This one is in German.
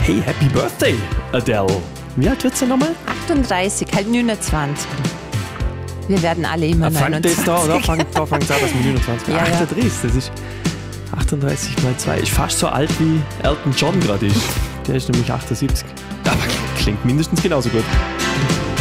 Hey, Happy Birthday, Adele. Wie alt wird sie nochmal? 38, halt 29. Wir werden alle immer 29. Fängt da fängt an, dass man 29 Ja, 38, das ist 38 mal 2. Ist fast so alt wie Elton John gerade ist. Der ist nämlich 78. Aber klingt mindestens genauso gut.